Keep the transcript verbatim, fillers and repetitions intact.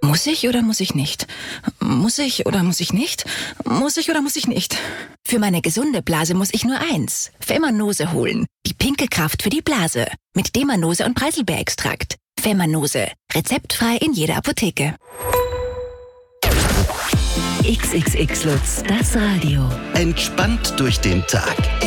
Muss ich oder muss ich nicht? Muss ich oder muss ich nicht? Muss ich oder muss ich nicht? Für meine gesunde Blase muss ich nur eins. Femanose holen. Die pinke Kraft für die Blase. Mit Demanose und Preiselbeerextrakt. Femanose. Rezeptfrei in jeder Apotheke. X X X Lutz, das Radio. Entspannt durch den Tag.